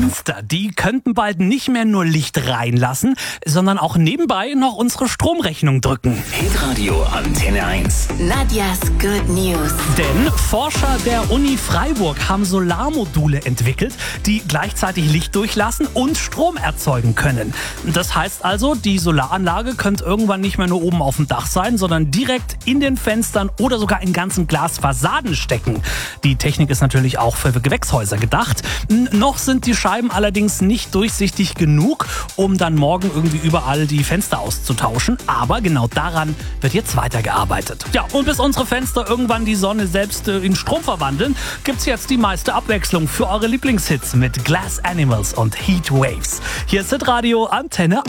Fenster, die könnten bald nicht mehr nur Licht reinlassen, sondern auch nebenbei noch unsere Stromrechnung drücken. Hitradio Antenne 1. Nadjas Good News. Denn Forscher der Uni Freiburg haben Solarmodule entwickelt, die gleichzeitig Licht durchlassen und Strom erzeugen können. Das heißt also, die Solaranlage könnte irgendwann nicht mehr nur oben auf dem Dach sein, sondern direkt in den Fenstern oder sogar in ganzen Glasfassaden stecken. Die Technik ist natürlich auch für Gewächshäuser gedacht. Noch sind die Scheiben allerdings nicht durchsichtig genug, um dann morgen irgendwie überall die Fenster auszutauschen. Aber genau daran wird jetzt weitergearbeitet. Ja, und bis unsere Fenster irgendwann die Sonne selbst in Strom verwandeln, gibt's jetzt die meiste Abwechslung für eure Lieblingshits mit Glass Animals und Heat Waves. Hier ist Hitradio Antenne 1.